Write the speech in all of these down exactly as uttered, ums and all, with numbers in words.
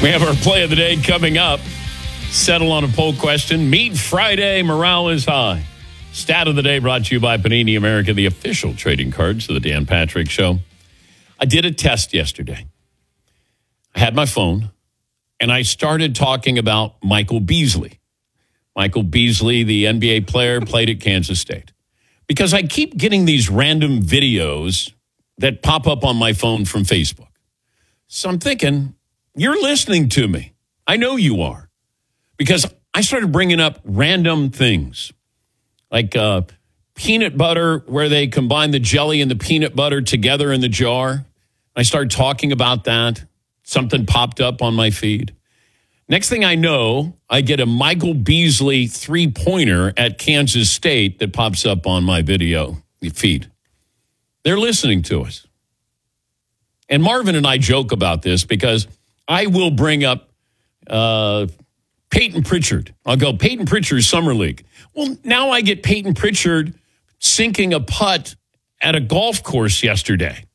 We have our play of the day coming up. Settle on a poll question. Meat Friday, morale is high. Stat of the day brought to you by Panini America, the official trading cards of the Dan Patrick Show. I did a test yesterday. I had my phone, and I started talking about Michael Beasley. Michael Beasley, the N B A player, played at Kansas State. Because I keep getting these random videos that pop up on my phone from Facebook. So I'm thinking, you're listening to me. I know you are. Because I started bringing up random things. Like uh, peanut butter, where they combine the jelly and the peanut butter together in the jar. I started talking about that. Something popped up on my feed. Next thing I know, I get a Michael Beasley three-pointer at Kansas State that pops up on my video feed. They're listening to us. And Marvin and I joke about this because I will bring up uh, Peyton Pritchard. I'll go, Peyton Pritchard's Summer League. Well, now I get Peyton Pritchard sinking a putt at a golf course yesterday.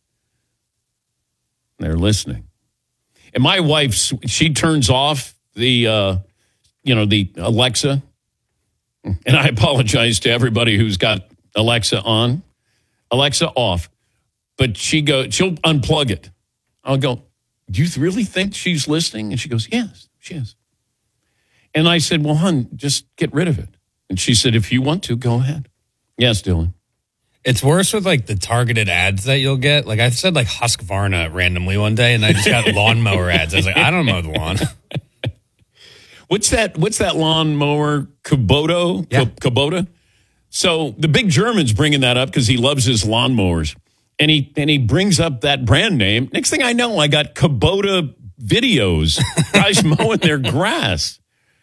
They're listening. And my wife, she turns off the, uh, you know, the Alexa. And I apologize to everybody who's got Alexa on. Alexa off. But she go, she'll unplug it. I'll go, do you really think she's listening? And she goes, yes, she is. And I said, well, hon, just get rid of it. And she said, if you want to, go ahead. Yes, Dylan. It's worse with, like, the targeted ads that you'll get. Like, I said, like, Husqvarna randomly one day, and I just got lawnmower ads. I was like, I don't mow the lawn. What's that What's that lawnmower? Kubota? Yeah. Kubota? So the big German's bringing that up because he loves his lawnmowers. And he, and he brings up that brand name. Next thing I know, I got Kubota videos. Guys mowing their grass.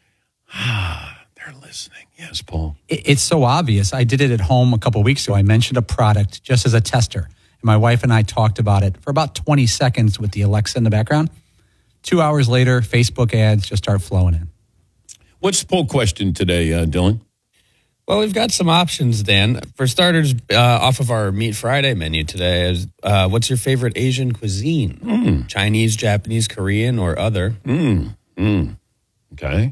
Ah, they're listening. Yes, Paul. It's so obvious. I did it at home a couple of weeks ago. I mentioned a product just as a tester. And my wife and I talked about it for about twenty seconds with the Alexa in the background. Two hours later, Facebook ads just start flowing in. What's the poll question today, uh, Dylan? Well, we've got some options, Dan. For starters, uh, off of our Meat Friday menu today, is uh, what's your favorite Asian cuisine? Mm. Chinese, Japanese, Korean, or other? Mm. Mm. Okay.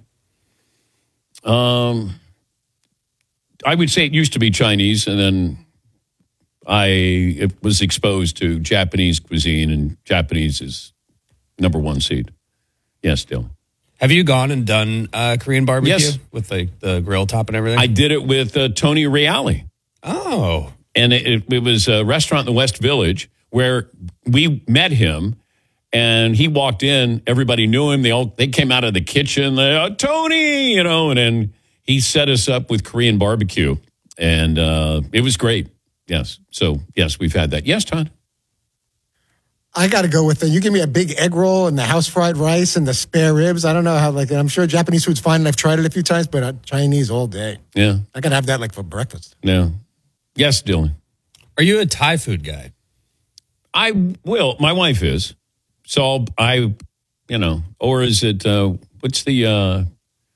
Um, I would say it used to be Chinese, and then I was exposed to Japanese cuisine, and Japanese is number one seed. Yes, Dylan. Have you gone and done uh, Korean barbecue Yes. with like the grill top and everything? I did it with uh, Tony Reale. Oh. And it, it was a restaurant in the West Village where we met him, and he walked in. Everybody knew him. They all they came out of the kitchen. They, oh, Tony, you know, and then he set us up with Korean barbecue, and uh, it was great. Yes. So, yes, we've had that. Yes, Todd? I got to go with the, you give me a big egg roll and the house fried rice and the spare ribs. I don't know how, like, I'm sure Japanese food's fine, and I've tried it a few times, but uh, Chinese all day. Yeah. I got to have that, like, for breakfast. Yeah. Yes, Dylan. Are you a Thai food guy? I will. My wife is. So I, you know, or is it, uh, what's the, uh,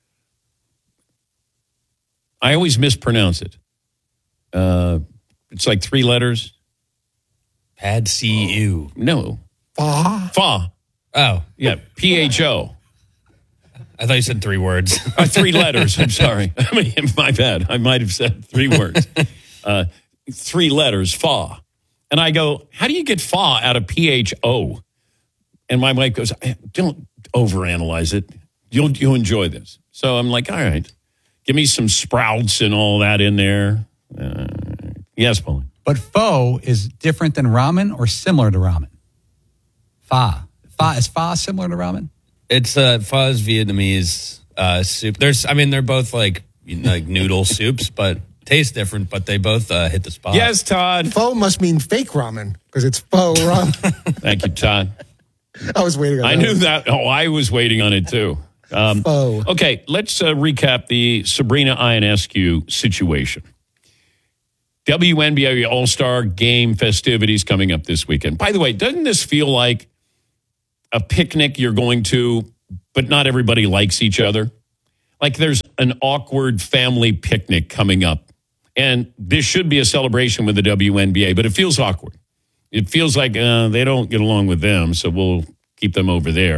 I always mispronounce it. Uh, it's like three letters. Pad C U. No. Pho? Pho. Oh. Yeah. P H O. I thought you said three words. Uh, three letters. I'm sorry. I mean, my bad. I might have said three words. Uh, three letters, pho. And I go, how do you get pho out of P H O? And my wife goes, don't overanalyze it. You'll, you'll enjoy this. So I'm like, all right. Give me some sprouts and all that in there. Uh, yes, Pauline. But pho is different than ramen or similar to ramen? Pho. Pho. Is pho similar to ramen? It's uh, pho is Vietnamese uh, soup. There's, I mean, they're both like like noodle soups, but taste different. But they both uh, hit the spot. Yes, Todd. Pho must mean fake ramen because it's pho ramen. Thank you, Todd. I was waiting on I that. knew that. Oh, I was waiting on it too. Um, Pho. Okay, let's uh, recap the Sabrina Ionescu situation. W N B A All-Star Game festivities coming up this weekend. By the way, doesn't this feel like a picnic you're going to, but not everybody likes each other? Like there's an awkward family picnic coming up. And this should be a celebration with the W N B A, but it feels awkward. It feels like uh, they don't get along with them, so we'll keep them over there.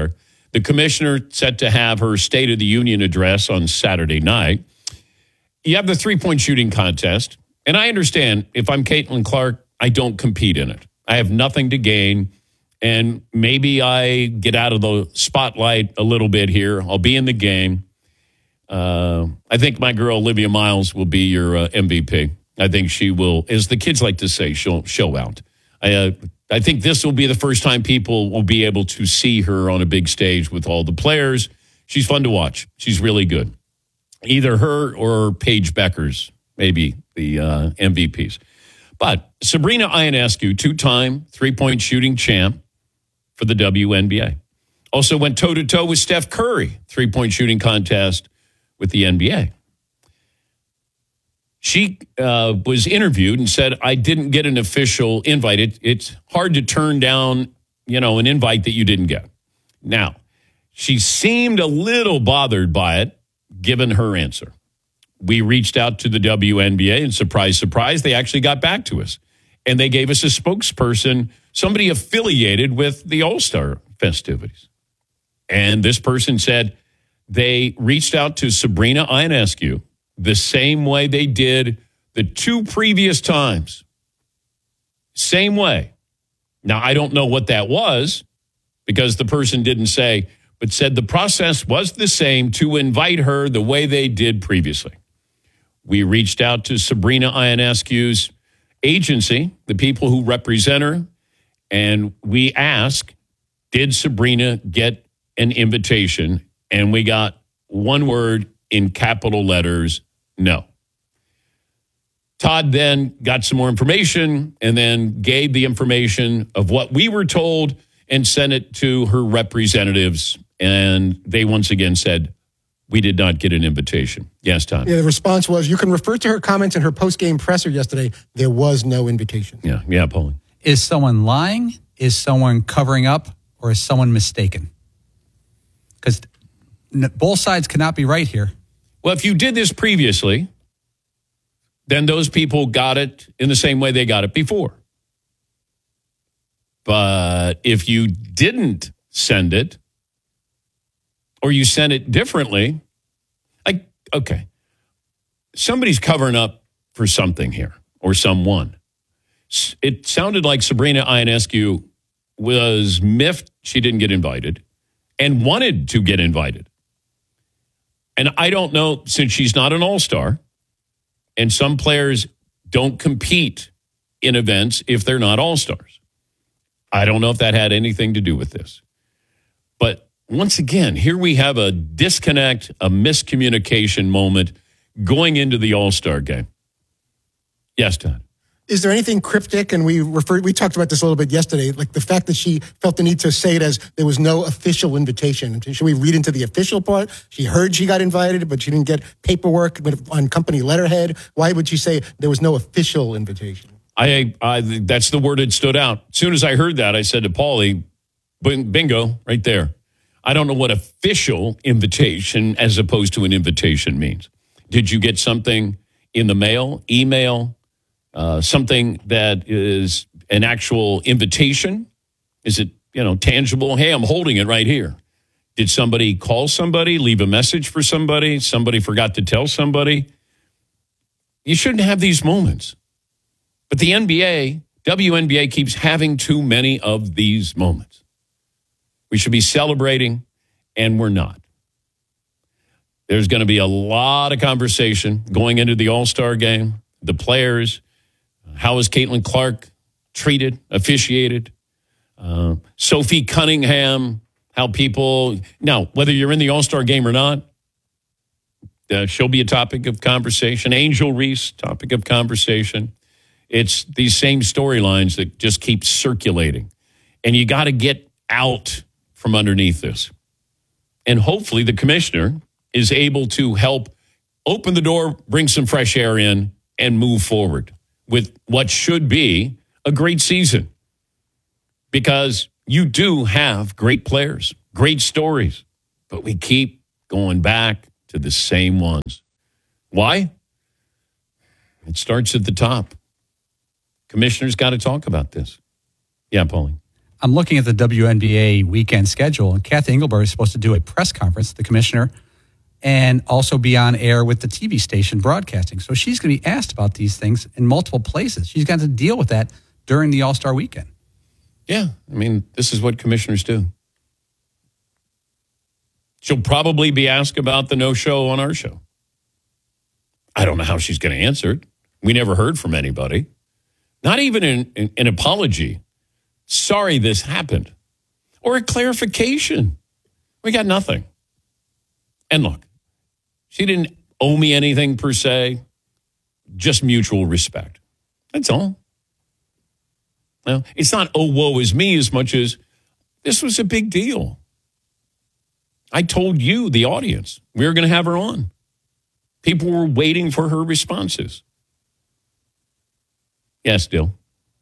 The commissioner set to have her State of the Union address on Saturday night. You have the three-point shooting contest, and I understand if I'm Caitlin Clark, I don't compete in it. I have nothing to gain, and maybe I get out of the spotlight a little bit here. I'll be in the game. Uh, I think my girl Olivia Miles will be your uh, M V P. I think she will, as the kids like to say, she'll show out. I, uh, I think this will be the first time people will be able to see her on a big stage with all the players. She's fun to watch. She's really good. Either her or Paige Beckers, maybe the uh, M V Ps. But Sabrina Ionescu, two-time three-point shooting champ for the W N B A. Also went toe-to-toe with Steph Curry, three-point shooting contest with the N B A. She uh, was interviewed and said, I didn't get an official invite. It, it's hard to turn down, you know, an invite that you didn't get. Now, she seemed a little bothered by it, given her answer. We reached out to the W N B A, and surprise, surprise, they actually got back to us. And they gave us a spokesperson, somebody affiliated with the All-Star festivities. And this person said they reached out to Sabrina Ionescu the same way they did the two previous times. Same way. Now, I don't know what that was because the person didn't say, but said the process was the same to invite her the way they did previously. We reached out to Sabrina Ionescu's agency, the people who represent her, and we asked, did Sabrina get an invitation? And we got one word in capital letters, no. Todd then got some more information and then gave the information of what we were told and sent it to her representatives. And they once again said, we did not get an invitation. Yes, Todd. Yeah, the response was, you can refer to her comments in her post-game presser yesterday. There was no invitation. Yeah, yeah, Paulie. Is someone lying? Is someone covering up? Or is someone mistaken? Because both sides cannot be right here. Well, if you did this previously, then those people got it in the same way they got it before. But if you didn't send it, or you sent it differently, like, okay, somebody's covering up for something here, or someone. It sounded like Sabrina Ionescu was miffed she didn't get invited and wanted to get invited. And I don't know, since she's not an all-star, and some players don't compete in events if they're not all-stars. I don't know if that had anything to do with this. But once again, here we have a disconnect, a miscommunication moment going into the all-star game. Yes, Todd. Is there anything cryptic? And we referred, we talked about this a little bit yesterday, like the fact that she felt the need to say it as there was no official invitation. Should we read into the official part? She heard she got invited, but she didn't get paperwork on company letterhead. Why would she say there was no official invitation? I, I that's the word that stood out. As soon as I heard that, I said to Paulie, bingo, right there. I don't know what official invitation as opposed to an invitation means. Did you get something in the mail, email, Uh, something that is an actual invitation? Is it, you know, tangible? Hey, I'm holding it right here. Did somebody call somebody, leave a message for somebody? Somebody forgot to tell somebody? You shouldn't have these moments. But the N B A, W N B A keeps having too many of these moments. We should be celebrating, and we're not. There's going to be a lot of conversation going into the All-Star game, the players. How is Caitlin Clark treated, officiated? Uh, Sophie Cunningham, how people... Now, whether you're in the All-Star game or not, uh, she'll be a topic of conversation. Angel Reese, topic of conversation. It's these same storylines that just keep circulating. And you got to get out from underneath this. And hopefully the commissioner is able to help open the door, bring some fresh air in, and move forward with what should be a great season. Because you do have great players, great stories, but we keep going back to the same ones. Why? It starts at the top. Commissioner's got to talk about this. Yeah, Pauline. I'm looking at the W N B A weekend schedule, and Kathy Engelberg is supposed to do a press conference, the commissioner, and also be on air with the T V station broadcasting. So she's going to be asked about these things in multiple places. She's got to deal with that during the All-Star weekend. Yeah, I mean, this is what commissioners do. She'll probably be asked about the no-show on our show. I don't know how she's going to answer it. We never heard from anybody. Not even an, an, an apology. Sorry this happened. Or a clarification. We got nothing. And look, she didn't owe me anything per se. Just mutual respect. That's all. Now, it's not, oh, woe is me, as much as this was a big deal. I told you, the audience, we were going to have her on. People were waiting for her responses. Yes, Dill.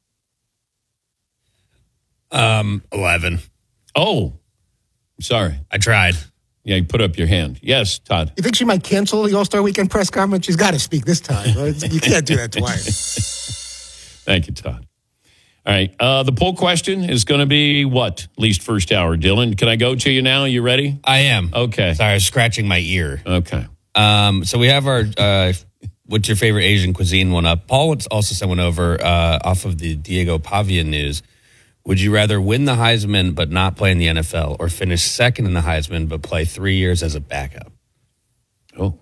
Um, eleven. Oh, sorry. I tried. Yeah, you put up your hand. Yes, Todd. You think she might cancel the All-Star Weekend press conference? She's got to speak this time. Right? You can't do that twice. Thank you, Todd. All right. Uh, the poll question is going to be what? At least first hour. Dylan, can I go to you now? You ready? I am. Okay. Sorry, I was scratching my ear. Okay. Um, so we have our uh, what's your favorite Asian cuisine one up. Paul also sent one over uh, off of the Diego Pavia news. Would you rather win the Heisman but not play in the N F L, or finish second in the Heisman but play three years as a backup? Oh.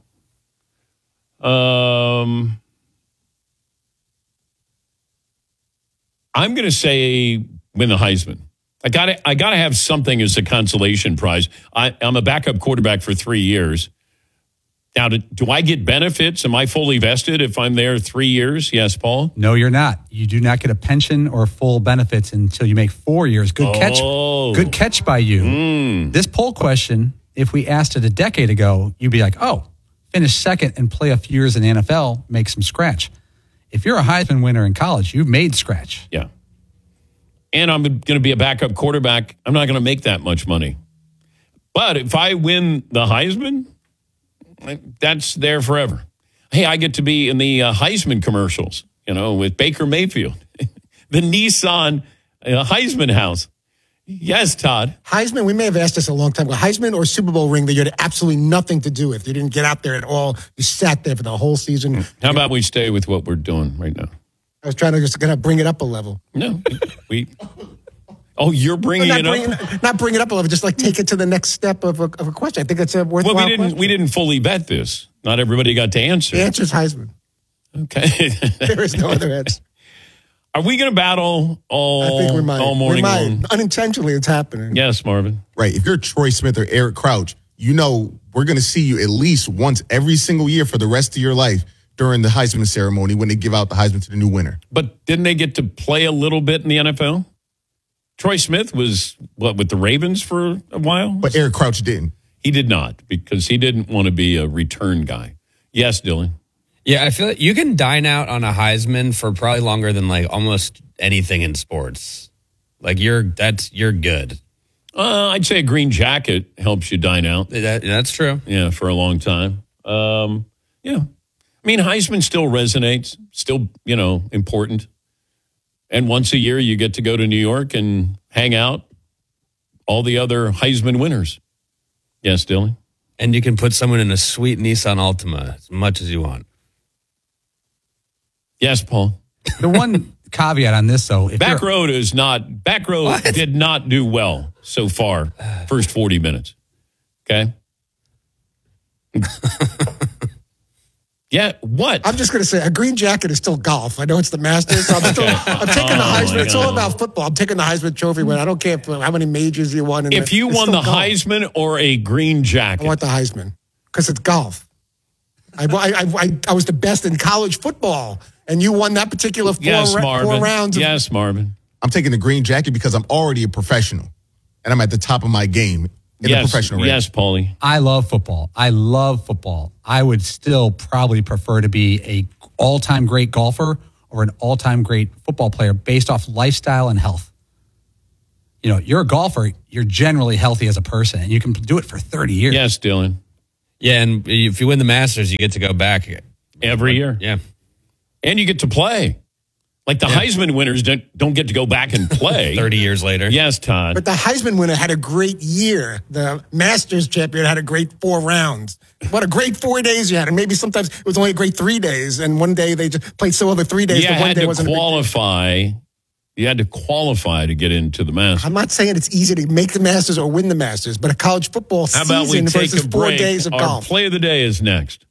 Um, I'm going to say win the Heisman. I got to I got to have something as a consolation prize. I, I'm a backup quarterback for three years. Now, do, do I get benefits? Am I fully vested if I'm there three years? Yes, Paul? No, you're not. You do not get a pension or full benefits until you make four years. Good catch. Oh. Good catch by you. Mm. This poll question, if we asked it a decade ago, you'd be like, oh, finish second and play a few years in the N F L, make some scratch. If you're a Heisman winner in college, you've made scratch. Yeah. And I'm going to be a backup quarterback. I'm not going to make that much money. But if I win the Heisman, that's there forever. Hey, I get to be in the uh, Heisman commercials, you know, with Baker Mayfield, the Nissan uh, Heisman house. Yes, Todd. Heisman, we may have asked this a long time ago. Heisman or Super Bowl ring that you had absolutely nothing to do with. You didn't get out there at all. You sat there for the whole season. How about we stay with what we're doing right now? I was trying to just kind of bring it up a level. No, we. Oh, you're bringing not it bring up? It, not bring it up a level, just like take it to the next step of a, of a question. I think it's a worthwhile Well, we didn't. question. We didn't fully vet this. Not everybody got to answer. The answer's Heisman. Okay. There is no other answer. Are we going to battle all? I think we might. all morning we might. long? Unintentionally, it's happening. Yes, Marvin. Right. If you're Troy Smith or Eric Crouch, you know we're going to see you at least once every single year for the rest of your life during the Heisman ceremony when they give out the Heisman to the new winner. But didn't they get to play a little bit in the N F L? Troy Smith was, what, with the Ravens for a while? But Eric Crouch didn't. He did not, because he didn't want to be a return guy. Yes, Dylan. Yeah, I feel like you can dine out on a Heisman for probably longer than like almost anything in sports. Like you're that's you're good. Uh, I'd say a green jacket helps you dine out. That, that's true. Yeah, for a long time. Um, yeah. I mean, Heisman still resonates, still, you know, important. And once a year, you get to go to New York and hang out. All the other Heisman winners. Yes, Dylan? And you can put someone in a sweet Nissan Altima as much as you want. Yes, Paul? The one caveat on this, though. If Back you're- road is not, back road What? did not do well so far, first forty minutes. Okay? Yeah, what? I'm just going to say a green jacket is still golf. I know it's the Masters. So I'm, still, I'm taking the Oh, Heisman. my It's all God. about football. I'm taking the Heisman Trophy win. I don't care if, how many majors you won. In If the, you it's won still the golf. Heisman or a green I jacket, want the Heisman because it's golf. I, I, I, I was the best in college football, and you won that particular four, yes, ra- Marvin. four rounds. Of, Yes, Marvin. I'm taking the green jacket because I'm already a professional, and I'm at the top of my game in Yes, the professional range. yes, Paulie. I love football. I love football. I would still probably prefer to be a all-time great golfer or an all-time great football player based off lifestyle and health. You know, you're a golfer, you're generally healthy as a person, and you can do it for thirty years. Yes, Dylan. Yeah, and if you win the Masters, you get to go back Every year. Yeah. And you get to play. Like the Heisman winners don't, don't get to go back and play. thirty years later. Yes, Todd. But the Heisman winner had a great year. The Masters champion had a great four rounds. What a great four days you had. And maybe sometimes it was only a great three days. And one day they just played so other three days. You that one had day to wasn't qualify. You had to qualify to get into the Masters. I'm not saying it's easy to make the Masters or win the Masters, but a college football How about we season take versus a four break? days of Our golf. play of the day is next.